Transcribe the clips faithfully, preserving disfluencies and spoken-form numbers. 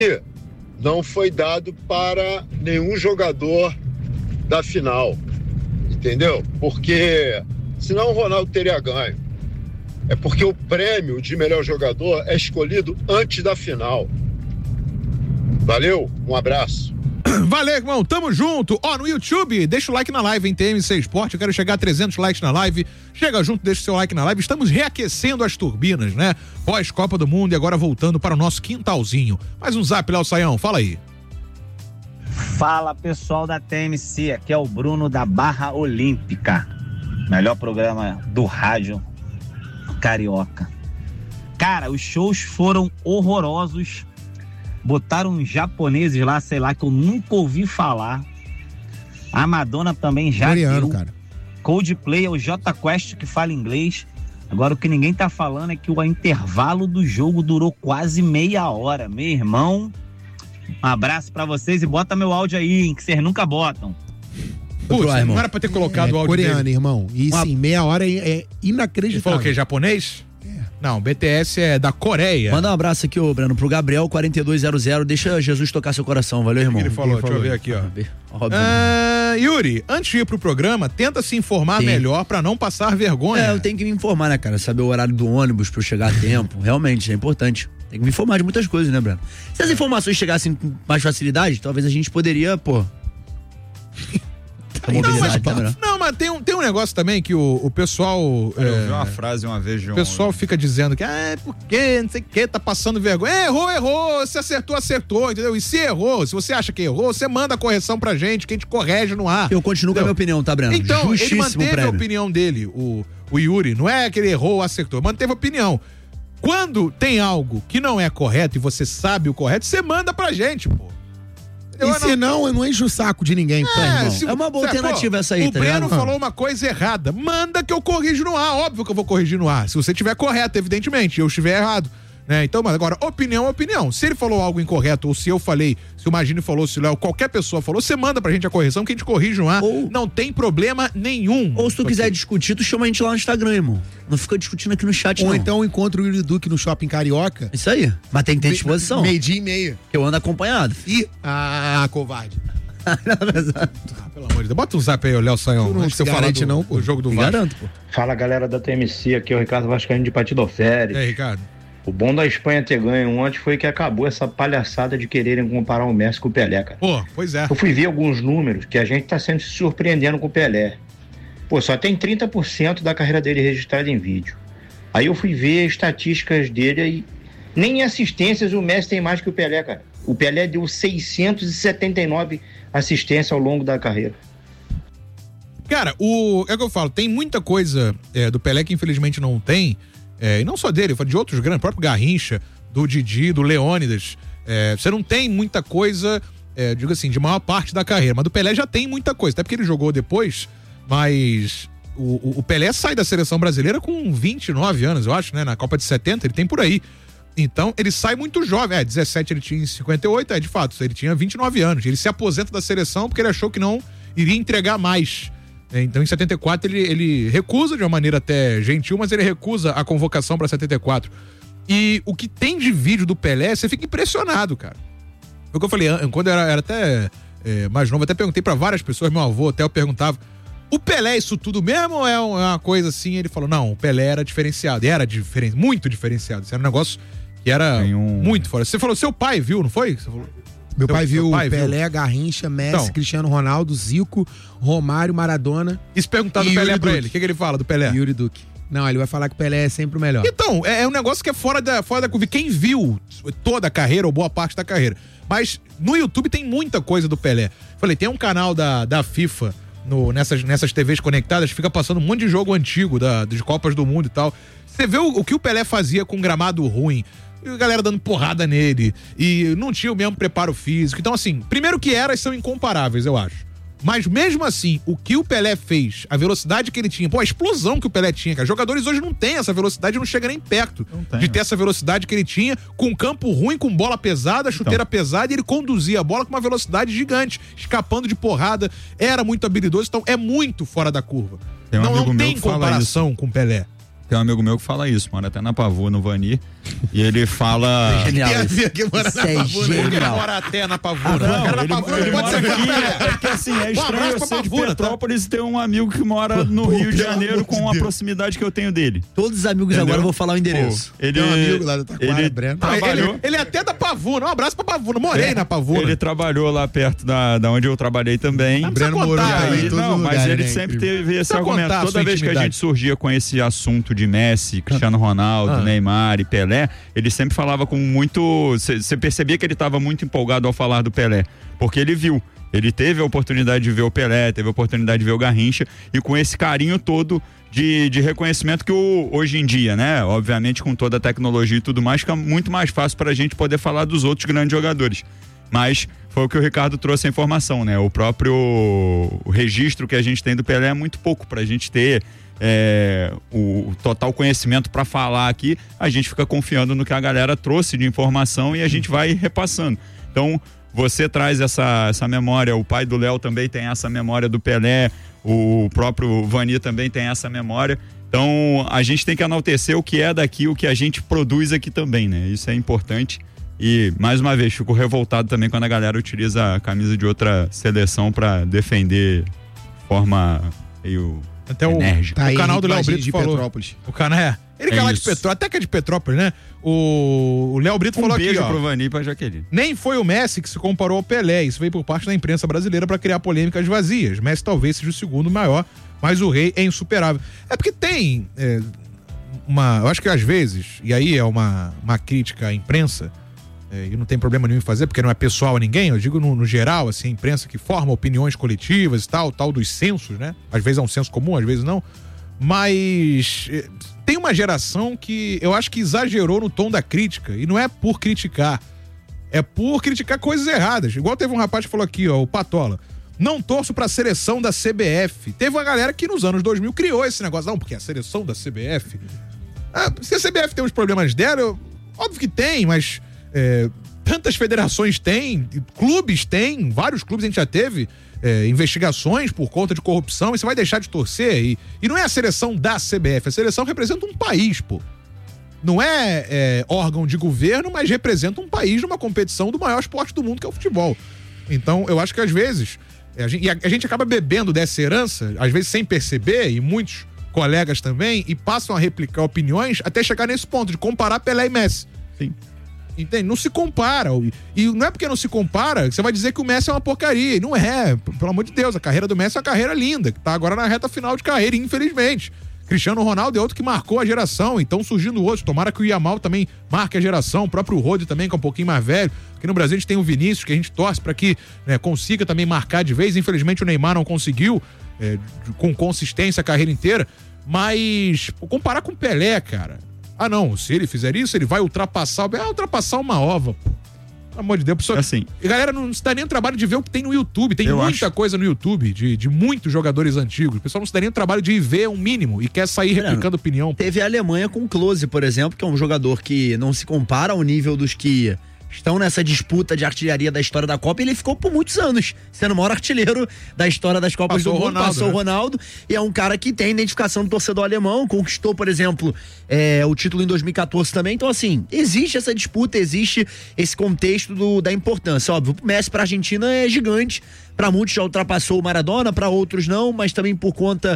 não foi dado para nenhum jogador da final, entendeu? Porque senão o Ronaldo teria ganho. É porque o prêmio de melhor jogador é escolhido antes da final. Valeu, um abraço. Valeu, irmão, tamo junto. Ó, no YouTube, deixa o like na live, em T M C Esporte, eu quero chegar a trezentos likes na live. Chega junto, deixa o seu like na live. Estamos reaquecendo as turbinas, né? Pós-Copa do Mundo e agora voltando para o nosso quintalzinho. Mais um zap, Léo Saião, fala aí. Fala, pessoal da T M C, aqui é o Bruno da Barra Olímpica. Melhor programa do rádio carioca. Cara, os shows foram horrorosos. Botaram uns japoneses lá, sei lá, que eu nunca ouvi falar. A Madonna também já Coreano, deu. cara. Coldplay é o J Quest que fala inglês. Agora o que ninguém tá falando é que o intervalo do jogo durou quase meia hora. Meu irmão, um abraço pra vocês e bota meu áudio aí, hein, que vocês nunca botam. Putz, não era pra ter colocado é, o áudio coreano, dele. irmão. E Uma... sim, meia hora é, é inacreditável. Ele falou o quê? Japonês? Não, B T S é da Coreia. Manda um abraço aqui, ô Breno, pro Gabriel quarenta e dois zero zero. Deixa Jesus tocar seu coração, valeu, irmão? O que ele falou? Ele Deixa falou. eu ver aqui, ó. Óbvio, ah, Yuri, antes de ir pro programa, tenta se informar Sim. melhor pra não passar vergonha. É, eu tenho que me informar, né, cara? Saber o horário do ônibus pra eu chegar a tempo. Realmente, é importante. Tem que me informar de muitas coisas, né, Breno? Se as informações chegassem com mais facilidade, talvez a gente poderia, pô... Não, mas, não, mas tem um, tem um negócio também que o, o pessoal. Eu é, ouvi uma frase uma vez de um. O pessoal fica dizendo que, ah, por quê? Não sei o que, tá passando vergonha. É, errou, errou. Se acertou, acertou, entendeu? E se errou, se você acha que errou, você manda a correção pra gente, que a gente corrige no ar. Eu continuo entendeu? com a minha opinião, tá, Breno? Então, Justíssimo ele manteve prêmio. a opinião dele, o, o Yuri. Não é que ele errou ou acertou, manteve a opinião. Quando tem algo que não é correto e você sabe o correto, você manda pra gente, pô. E se não, eu não encho o saco de ninguém. É, pô, se, é uma boa se, alternativa pô, essa aí, o tá Breno ligado? falou uma coisa errada. Manda que eu corrijo no ar. Óbvio que eu vou corrigir no ar. Se você tiver correto, evidentemente. Eu estiver errado. Né? Então, mas agora, opinião é opinião. Se ele falou algo incorreto, ou se eu falei, se o Magini falou, se o Léo, qualquer pessoa falou, você manda pra gente a correção que a gente corrige no ar. Ou, não tem problema nenhum. Ou se tu quiser discutir, tu chama a gente lá no Instagram, irmão. Não fica discutindo aqui no chat, ou não. então encontra o Yuri Duque no Shopping Carioca. Isso aí. Mas tem que ter disposição. Meio dia e meio. Que eu ando acompanhado. E... Ah, covarde. Ah, pelo amor de Deus. Bota um zap aí, Léo Saião. Não se garante não, pô. O jogo do Vasco. Garanto, pô. Fala, galera da T M C, aqui é o Ricardo Vascaíno de Partido Férias. E aí, Ricardo? O bom da Espanha ter ganho ontem foi que acabou essa palhaçada de quererem comparar o Messi com o Pelé, cara. Pô, pois é. Eu fui ver alguns números que a gente tá sempre se surpreendendo com o Pelé. Pô, só tem trinta por cento da carreira dele registrada em vídeo. Aí eu fui ver estatísticas dele e nem assistências o Messi tem mais que o Pelé, cara. O Pelé deu seiscentos e setenta e nove assistências ao longo da carreira. Cara, o, é o que eu falo, tem muita coisa é, do Pelé que infelizmente não tem, é, e não só dele, eu falo de outros grandes, o próprio Garrincha, do Didi, do Leônidas. É, você não tem muita coisa, é, digo assim, de maior parte da carreira, mas do Pelé já tem muita coisa, até porque ele jogou depois, mas o, o Pelé sai da seleção brasileira com vinte e nove anos, eu acho, né? Na Copa de setenta, ele tem por aí. Então, ele sai muito jovem. É, dezessete ele tinha em cinquenta e oito, é, de fato, ele tinha vinte e nove anos. Ele se aposenta da seleção porque ele achou que não iria entregar mais. Então, em setenta e quatro, ele, ele recusa, de uma maneira até gentil, mas ele recusa a convocação para setenta e quatro. E o que tem de vídeo do Pelé, você fica impressionado, cara. Foi o que eu falei, quando eu era, era até é, mais novo, até perguntei para várias pessoas, meu avô até eu perguntava, o Pelé é isso tudo mesmo ou é uma coisa assim? Ele falou, não, o Pelé era diferenciado, e era diferen... muito diferenciado, isso era um negócio que era um... muito fora. Você falou, seu pai viu, não foi? Você falou... Meu seu, pai viu pai Pelé, viu? Garrincha, Messi, então, Cristiano Ronaldo, Zico, Romário, Maradona. E se perguntar do Pelé pra ele, o que, que ele fala do Pelé? Yuri Duque. Não, ele vai falar que o Pelé é sempre o melhor. Então, é, é um negócio que é fora da, fora da curva. Quem viu toda a carreira, ou boa parte da carreira. Mas no YouTube tem muita coisa do Pelé. Falei, tem um canal da, da FIFA no, nessas, nessas T Vs conectadas, fica passando um monte de jogo antigo da, de Copas do Mundo e tal. Você vê o, o que o Pelé fazia com gramado ruim. E a galera dando porrada nele. E não tinha o mesmo preparo físico. Então, assim, primeiro que eras são incomparáveis, eu acho. Mas mesmo assim, o que o Pelé fez, a velocidade que ele tinha, pô, a explosão que o Pelé tinha, cara. Jogadores hoje não têm essa velocidade, não chega nem perto de ter essa velocidade que ele tinha, com campo ruim, com bola pesada, chuteira então. pesada, e ele conduzia a bola com uma velocidade gigante, escapando de porrada, era muito habilidoso, então é muito fora da curva. Tem um não amigo não meu tem que fala comparação isso. com o Pelé. Tem um amigo meu que fala isso, mora até na Pavu, no Vani. E ele fala. Genial. Tem a Isso. ver que mora Isso na é Pavuna. Ele genial. mora até na Pavuna. Não, O cara na ele, Pavuna ele não pode mora ser aqui, Pelé. é porque assim, é Um estranho abraço eu pra ser de Pavuna, tá? Petrópolis e ter um amigo que mora no Rio de pelo Janeiro amor com de a Deus. proximidade que eu tenho dele. Todos os amigos Entendeu? agora eu vou falar o endereço. Pô, ele, Tem um amigo lá da Taquara, ele Breno. Não, ele, trabalhou, ele é até da Pavuna. Um abraço pra Pavuna. Morei na Pavuna. ele trabalhou lá perto da, da onde eu trabalhei também. Não O precisa Breno morou contar, também Aí, em todos não, os mas lugares, ele né? sempre Incrível. teve esse Precisa argumento. contar a Toda sua vez que a intimidade. gente surgia com esse assunto de Messi, Cristiano Ronaldo, Ah. Neymar e Pelé, ele sempre falava com muito. Você percebia que ele estava muito empolgado ao falar do Pelé, porque ele viu. Ele teve a oportunidade de ver o Pelé, teve a oportunidade de ver o Garrincha, e com esse carinho todo de, de reconhecimento que o, hoje em dia, né? Obviamente, com toda a tecnologia e tudo mais, fica muito mais fácil para a gente poder falar dos outros grandes jogadores. Mas foi o que o Ricardo trouxe a informação, né? O próprio o registro que a gente tem do Pelé é muito pouco pra gente ter é, o total conhecimento para falar aqui. A gente fica confiando no que a galera trouxe de informação e a gente vai repassando. Então, você traz essa, essa memória, o pai do Léo também tem essa memória do Pelé, o próprio Vani também tem essa memória. Então, a gente tem que enaltecer o que é daqui, o que a gente produz aqui também, né? Isso é importante. E, mais uma vez, fico revoltado também quando a galera utiliza a camisa de outra seleção para defender de forma meio Até o, enérgica. o Tá aí, canal do Léo imagem Brito de falou. Petrópolis. O canal é. Ele que é É lá de isso. Petrópolis, até que é de Petrópolis, né? O o Léo Brito Um falou beijo aqui, ó. pro Vani e pra Jaqueline. Nem foi o Messi que se comparou ao Pelé. Isso veio por parte da imprensa brasileira para criar polêmicas vazias. Messi talvez seja o segundo maior, mas o rei é insuperável. É porque tem é, uma... Eu acho que às vezes, e aí é uma, uma crítica à imprensa, é, e não tem problema nenhum em fazer, porque não é pessoal a ninguém, eu digo no, no geral, assim, a imprensa que forma opiniões coletivas e tal, tal dos censos, né? Às vezes é um senso comum, às vezes não. Mas é, tem uma geração que eu acho que exagerou no tom da crítica, e não é por criticar, é por criticar coisas erradas. Igual teve um rapaz que falou aqui, ó, o Patola. Não torço pra seleção da C B F. Teve uma galera que nos anos dois mil criou esse negócio. Não, porque a seleção da C B F... Ah, se a C B F tem os problemas dela, eu, óbvio que tem, mas é, tantas federações têm, clubes têm, vários clubes a gente já teve é, investigações por conta de corrupção, e você vai deixar de torcer. E, e não é a seleção da C B F, a seleção representa um país, pô. Não é, é órgão de governo, mas representa um país numa competição do maior esporte do mundo, que é o futebol. Então, eu acho que às vezes, a gente, e a, a gente acaba bebendo dessa herança, às vezes sem perceber, e muitos colegas também, e passam a replicar opiniões até chegar nesse ponto de comparar Pelé e Messi. Sim. Entende? Não se compara. E não é porque não se compara que você vai dizer que o Messi é uma porcaria. E não é. P- Pelo amor de Deus, a carreira do Messi é uma carreira linda, que tá agora na reta final de carreira, infelizmente. Cristiano Ronaldo é outro que marcou a geração, então surgindo outros. Tomara que o Yamal também marque a geração, o próprio Rode também, que é um pouquinho mais velho. Aqui no Brasil a gente tem o Vinícius, que a gente torce para que, né, consiga também marcar de vez. Infelizmente o Neymar não conseguiu, é, com consistência a carreira inteira. Mas comparar com o Pelé, cara. Ah, não, se ele fizer isso, ele vai ultrapassar. Ah, ultrapassar uma ova, pô. Pelo amor de Deus, pessoal. Assim. E galera, não se dá nem o trabalho de ver o que tem no YouTube. Tem Eu muita acho. coisa no YouTube de, de muitos jogadores antigos. O pessoal não se dá nem o trabalho de ir ver um mínimo e quer sair Breno, replicando opinião. Teve a Alemanha com o Klose, por exemplo, que é um jogador que não se compara ao nível dos que estão nessa disputa de artilharia da história da Copa, e ele ficou por muitos anos sendo o maior artilheiro da história das Copas Passou do o Mundo, Ronaldo, passou né? o Ronaldo, e é um cara que tem identificação do torcedor alemão, conquistou, por exemplo, é, o título em dois mil e catorze também. Então, assim, existe essa disputa, existe esse contexto do, da importância. Óbvio, o Messi pra Argentina é gigante, pra muitos já ultrapassou o Maradona, pra outros não, mas também por conta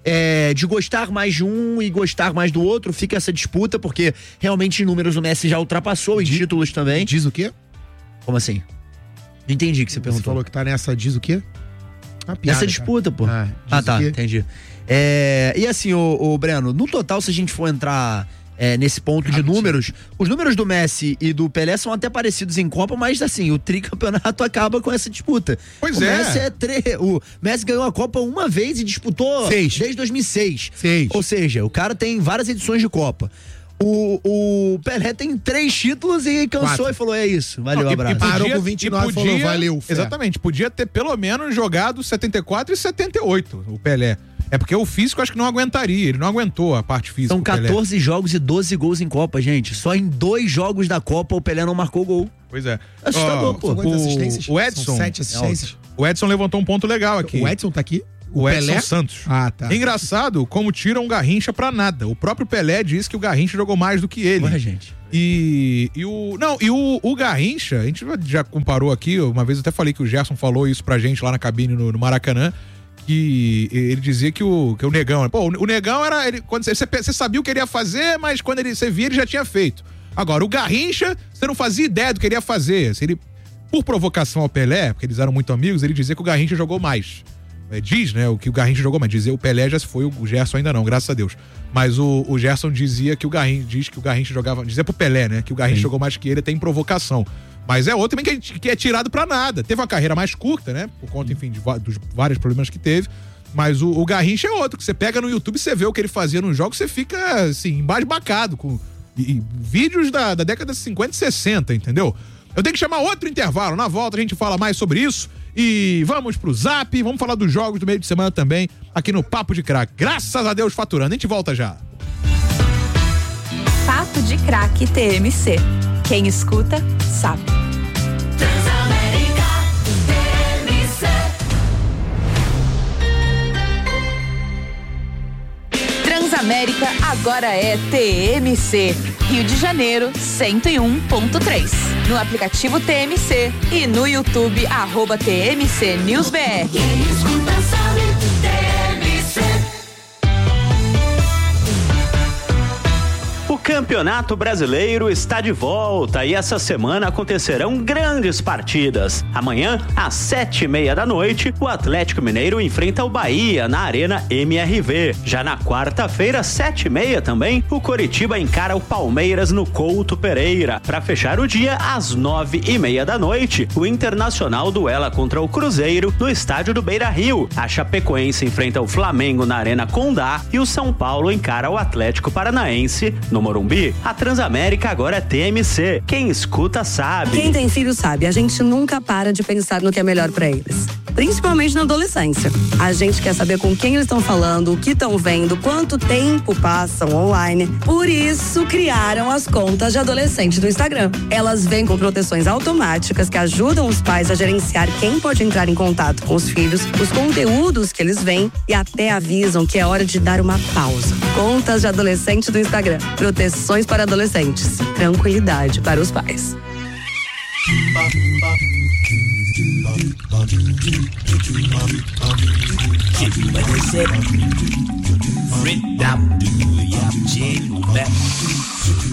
É, de gostar mais de um e gostar mais do outro, fica essa disputa, porque realmente em números o Messi já ultrapassou, em Diz- títulos também. Diz o quê? Como assim? Não entendi o que você Você perguntou. falou que tá nessa, diz o quê? Uma piada, Nessa cara. disputa, pô. Ah, diz Ah, o tá, quê? entendi. É, e assim, o, o Breno, no total, se a gente for entrar é, nesse ponto de números, os números do Messi e do Pelé são até parecidos em Copa, mas assim, o tricampeonato acaba com essa disputa. Pois o é. Messi é tre... O Messi ganhou a Copa uma vez e disputou Seis. desde dois mil e seis. Seis. Ou seja, o cara tem várias edições de Copa. O, o Pelé tem três títulos e cansou Quatro. e falou: é isso, valeu, Não, e- abraço. e Parou com vinte e nove e falou, valeu, fé. Exatamente, podia ter pelo menos jogado setenta e quatro e setenta e oito, o Pelé. É porque o físico acho que não aguentaria, ele não aguentou a parte física. São o Pelé. catorze jogos e doze gols em Copa, gente. Só em dois jogos da Copa o Pelé não marcou gol. Pois é. Assustador, Ó, pô. São quantas o- assistências? o Edson- São sete assistências. O Edson levantou um ponto legal aqui. O Edson tá aqui? O, o Edson Pelé? Santos. Ah, tá. É engraçado como tiram o Garrincha pra nada. O próprio Pelé disse que o Garrincha jogou mais do que ele. Ué, gente. E, e o. Não, e o, o Garrincha, a gente já comparou aqui, uma vez eu até falei que o Gerson falou isso pra gente lá na cabine no, no Maracanã, que ele dizia que o, que o Negão. Pô, o Negão era. Ele, quando você, você sabia o que ele ia fazer, mas quando ele, você via, ele já tinha feito. Agora, o Garrincha, você não fazia ideia do que ele ia fazer. Se ele, por provocação ao Pelé, porque eles eram muito amigos, ele dizia que o Garrincha jogou mais. É, diz, né, o que o Garrincha jogou mais. Dizia o Pelé já se foi, o Gerson ainda não, graças a Deus. Mas o, o Gerson dizia que o Garrincha, diz que o Garrincha jogava, dizia pro Pelé, né, que o Garrincha Sim. jogou mais que ele, tem provocação. Mas é outro também que, que é tirado pra nada. Teve uma carreira mais curta, né, por conta, enfim, de, dos vários problemas que teve. Mas o, o Garrincha é outro, que você pega no YouTube, você vê o que ele fazia nos jogos, você fica, assim, embasbacado com e, e, vídeos da, da década de cinquenta e sessenta, entendeu? Eu tenho que chamar outro intervalo. Na volta a gente fala mais sobre isso. E vamos pro Zap, vamos falar dos jogos do meio de semana também, aqui no Papo de Craque. Graças a Deus faturando. A gente volta já. Papo de Craque T M C. Quem escuta, sabe. Transamérica T M C. Transamérica agora é T M C. Rio de Janeiro, cento e um ponto três. No aplicativo T M C e no YouTube, arroba T M C News B R. Quem escuta sabe, T M C. O Campeonato Brasileiro está de volta e essa semana acontecerão grandes partidas. Amanhã, às sete e meia da noite, o Atlético Mineiro enfrenta o Bahia na Arena M R V. Já na quarta-feira, sete e meia também, o Coritiba encara o Palmeiras no Couto Pereira. Para fechar o dia, às nove e meia da noite, o Internacional duela contra o Cruzeiro no estádio do Beira-Rio. A Chapecoense enfrenta o Flamengo na Arena Condá e o São Paulo encara o Atlético Paranaense no Morumbi. A Transamérica agora é T M C. Quem escuta sabe. Quem tem filho sabe, a gente nunca para de pensar no que é melhor pra eles. Principalmente na adolescência. A gente quer saber com quem eles estão falando, o que estão vendo, quanto tempo passam online. Por isso, criaram as contas de adolescente do Instagram. Elas vêm com proteções automáticas que ajudam os pais a gerenciar quem pode entrar em contato com os filhos, os conteúdos que eles veem e até avisam que é hora de dar uma pausa. Contas de adolescente do Instagram. Proteções para adolescentes. Tranquilidade para os pais.